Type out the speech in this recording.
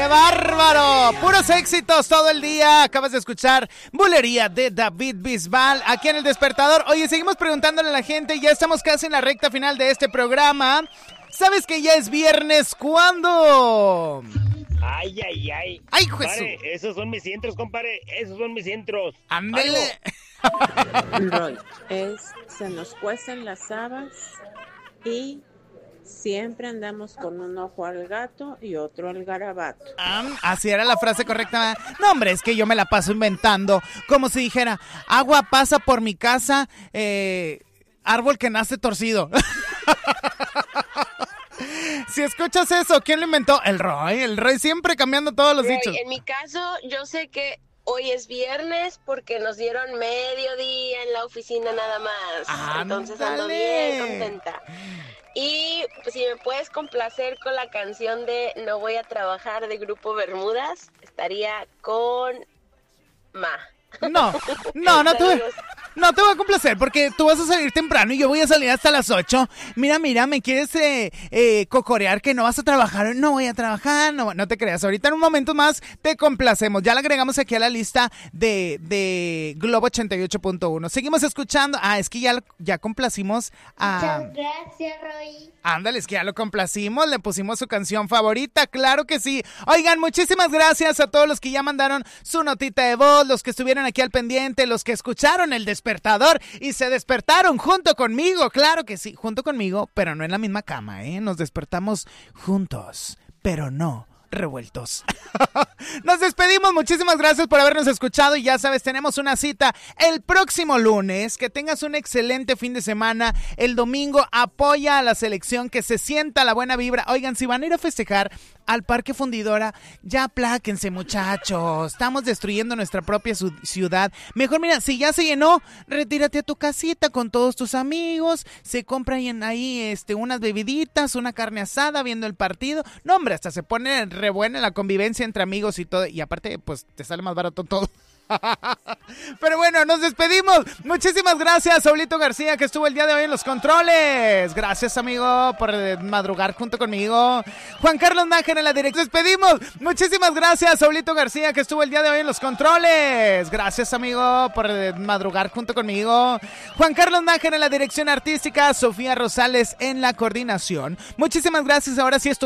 ¡Qué bárbaro! Puros éxitos todo el día. Acabas de escuchar Bulería de David Bisbal aquí en El Despertador. Oye, seguimos preguntándole a la gente. Ya estamos casi en la recta final de este programa. ¿Sabes que ya es viernes? ¿Cuándo? Ay. ¡Ay, Jesús! Compadre, esos son mis centros, compadre. Esos son mis centros. ¡Ándele! Roy, se nos cuecen las habas y siempre andamos con un ojo al gato y otro al garabato. Así era la frase correcta. No, hombre, es que yo me la paso inventando. Como si dijera, agua pasa por mi casa, árbol que nace torcido. Si escuchas eso, ¿quién lo inventó? El Roy siempre cambiando todos los dichos. En mi caso, yo sé que hoy es viernes porque nos dieron mediodía en la oficina nada más. Entonces ando bien contenta. Y pues, si me puedes complacer con la canción de No voy a trabajar de Grupo Bermudas, estaría con Ma. No te voy a complacer porque tú vas a salir temprano y yo voy a salir hasta las 8. Mira, me quieres cocorear que no vas a trabajar. No voy a trabajar, no te creas. Ahorita en un momento más te complacemos. Ya la agregamos aquí a la lista de Globo 88.1. Seguimos escuchando. Es que ya complacimos a... Muchas gracias, Roy. Ándale, es que ya lo complacimos, le pusimos su canción favorita, claro que sí. Oigan, muchísimas gracias a todos los que ya mandaron su notita de voz, los que estuvieron aquí al pendiente, los que escucharon El Despertador y se despertaron junto conmigo, claro que sí, junto conmigo, pero no en la misma cama, nos despertamos juntos, pero no revueltos. Nos despedimos, muchísimas gracias por habernos escuchado y ya sabes, tenemos una cita el próximo lunes. Que tengas un excelente fin de semana. El domingo apoya a la selección, que se sienta la buena vibra. Oigan, si van a ir a festejar al Parque Fundidora, ya apláquense, muchachos, estamos destruyendo nuestra propia ciudad. Mejor mira, si ya se llenó, retírate a tu casita con todos tus amigos, se compran ahí unas bebiditas, una carne asada viendo el partido. No, hombre, hasta se pone re buena la convivencia entre amigos y todo, y aparte pues te sale más barato todo. Pero bueno, nos despedimos. Muchísimas gracias, Saulito García, que estuvo el día de hoy en los controles. Gracias, amigo, por madrugar junto conmigo. Juan Carlos Nájera en la dirección. Despedimos. Muchísimas gracias, Saulito García, que estuvo el día de hoy en los controles. Gracias, amigo, por madrugar junto conmigo. Juan Carlos Nájera en la dirección artística. Sofía Rosales en la coordinación. Muchísimas gracias. Ahora sí